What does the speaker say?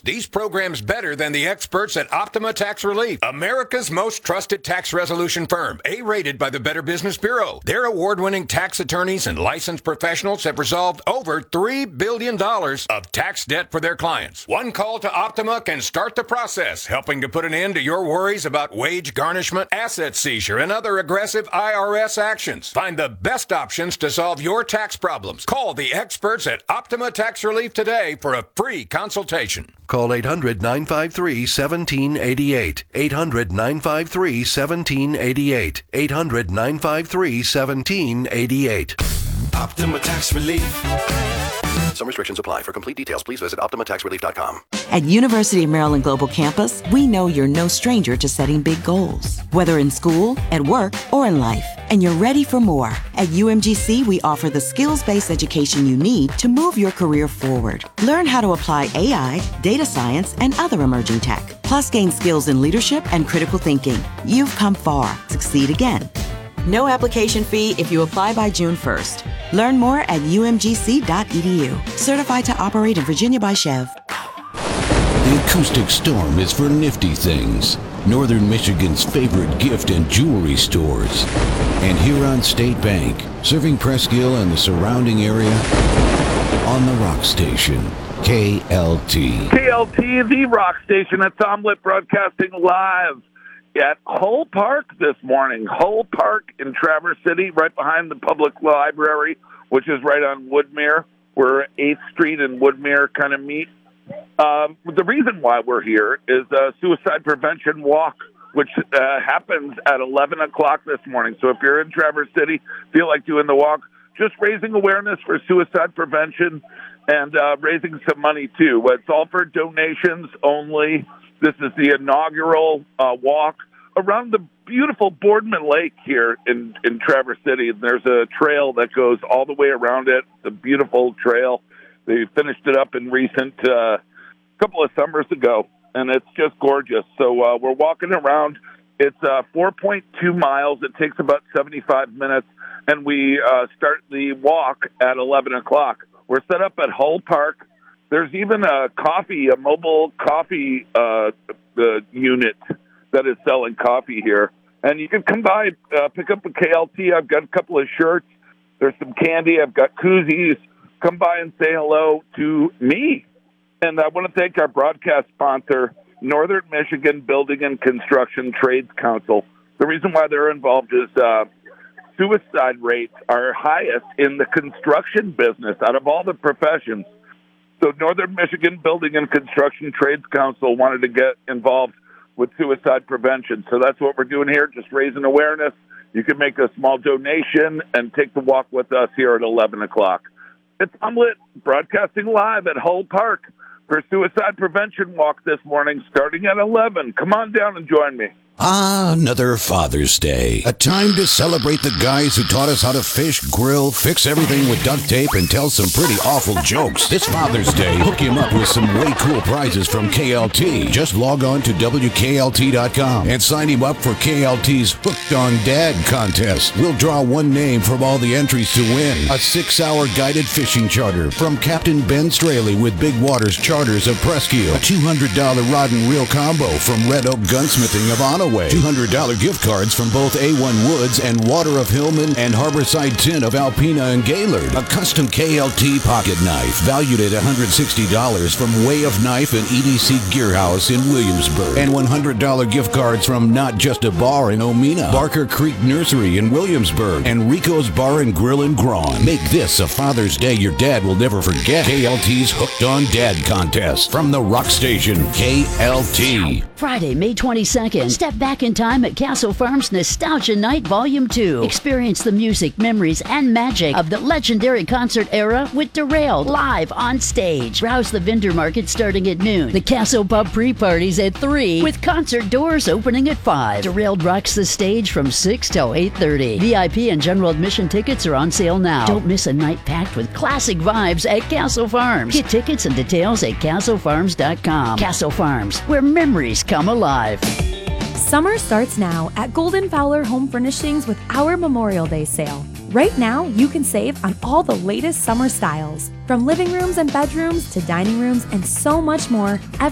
these programs better than the experts at Optima Tax Relief, America's most trusted tax resolution firm, A-rated by the Better Business Bureau. Their award-winning tax attorneys and licensed professionals have resolved over $3 billion of tax debt for their clients. One call to Optima can start the process, helping to put an end to your worries about wage garnishment, asset seizure, and other aggressive IRS actions. Find the best options to solve your tax problems. Call the experts at Optima Tax Relief today for a free consultation. Call 800-953-1788. 800-953-1788. 800-953-1788. Optima Tax Relief. Some restrictions apply. For complete details, please visit OptimaTaxRelief.com. At University of Maryland Global Campus, we know you're no stranger to setting big goals, whether in school, at work, or in life, and you're ready for more. At UMGC, we offer the skills-based education you need to move your career forward. Learn how to apply AI, data science, and other emerging tech, plus gain skills in leadership and critical thinking. You've come far. Succeed again. No application fee if you apply by June 1st. Learn more at umgc.edu. Certified to operate in Virginia by Chev. The acoustic storm is for nifty things. Northern Michigan's favorite gift and jewelry stores. And Huron State Bank, serving Presqu'Île and the surrounding area on the Rock Station. KLT. KLT, the Rock Station at Tom Litt, broadcasting live at Hull Park this morning. Hull Park in Traverse City, right behind the public library, which is right on Woodmere, where 8th Street and Woodmere kind of meet. The reason why we're here is a suicide prevention walk, which happens at 11 o'clock this morning. So if you're in Traverse City, feel like doing the walk, just raising awareness for suicide prevention and raising some money, too. It's all for donations only. This is the inaugural walk around the beautiful Boardman Lake here in Traverse City. There's a trail that goes all the way around it, the beautiful trail. They finished it up in recent couple of summers ago, and it's just gorgeous. So we're walking around. It's 4.2 miles. It takes about 75 minutes, and we start the walk at 11 o'clock. We're set up at Hull Park. There's even a mobile coffee unit that is selling coffee here. And you can come by, pick up a KLT. I've got a couple of shirts. There's some candy. I've got koozies. Come by and say hello to me. And I want to thank our broadcast sponsor, Northern Michigan Building and Construction Trades Council. The reason why they're involved is suicide rates are highest in the construction business out of all the professions. So Northern Michigan Building and Construction Trades Council wanted to get involved with suicide prevention. So that's what we're doing here, just raising awareness. You can make a small donation and take the walk with us here at 11 o'clock. It's Tom Litt, broadcasting live at Hull Park for Suicide Prevention Walk this morning, starting at 11. Come on down and join me. Another Father's Day. A time to celebrate the guys who taught us how to fish, grill, fix everything with duct tape, and tell some pretty awful jokes. This Father's Day, hook him up with some way cool prizes from KLT. Just log on to WKLT.com and sign him up for KLT's Hooked on Dad contest. We'll draw one name from all the entries to win. A 6-hour guided fishing charter from Captain Ben Straley with Big Waters Charters of Presqu'Île. A $200 rod and reel combo from Red Oak Gunsmithing of Onaway. $200 gift cards from both A1 Woods and Water of Hillman and Harborside Tin of Alpena and Gaylord. A custom KLT pocket knife valued at $160 from Way of Knife and EDC Gearhouse in Williamsburg. And $100 gift cards from Not Just a Bar in Omena, Barker Creek Nursery in Williamsburg, and Rico's Bar and Grill in Grawn. Make this a Father's Day your dad will never forget. KLT's Hooked on Dad contest from the Rock Station, KLT. Friday, May 22nd. Step back in time at Castle Farms Nostalgia Night Volume 2. Experience the music, memories, and magic of the legendary concert era with Derailed live on stage. Browse the vendor market starting at noon. The Castle Pub pre-parties at 3 with concert doors opening at 5. Derailed rocks the stage from 6 till 8:30. VIP and general admission tickets are on sale now. Don't miss a night packed with classic vibes at Castle Farms. Get tickets and details at castlefarms.com. Castle Farms, where memories come alive. Summer starts now at Golden Fowler Home Furnishings with our Memorial Day sale. Right now, you can save on all the latest summer styles, from living rooms and bedrooms to dining rooms and so much more.